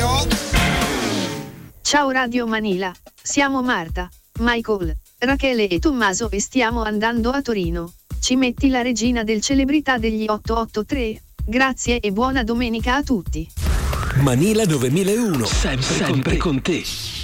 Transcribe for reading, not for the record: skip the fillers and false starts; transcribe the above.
Ciao Radio Manila, siamo Marta, Michael, Rachele e Tommaso e stiamo andando a Torino. Ci metti la regina del celebrità degli 883? Grazie e buona domenica a tutti. Manila 9001, sempre con te.